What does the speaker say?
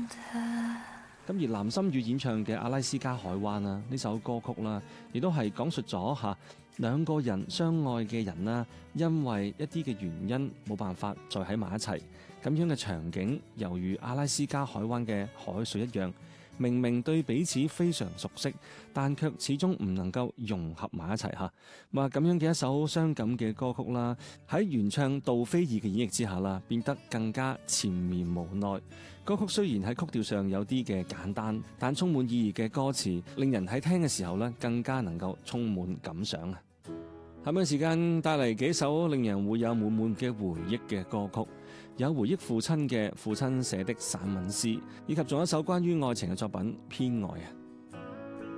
咁而藍心宇演唱嘅《阿拉斯加海灣》啦，呢首歌曲啦，亦都係講述咗兩個人相愛嘅人啦，因為一啲嘅原因冇辦法再喺埋一齊，咁樣嘅場景，猶如阿拉斯加海灣嘅海水一樣，明明對彼此非常熟悉，但卻始終唔能夠融合埋一齊嚇。咁咁樣嘅一首傷感嘅歌曲啦，喺原唱杜菲爾嘅演繹之下啦，變得更加纏綿無奈。歌曲雖然喺曲調上有啲嘅簡單，但充滿意義嘅歌詞，令人喺聽嘅時候咧，更加能夠充滿感想啊！下面時間帶嚟幾首令人會有滿滿嘅回憶嘅歌曲，有回憶父親嘅父親寫的散文詩，以及仲有一首關於愛情嘅作品《偏愛》啊！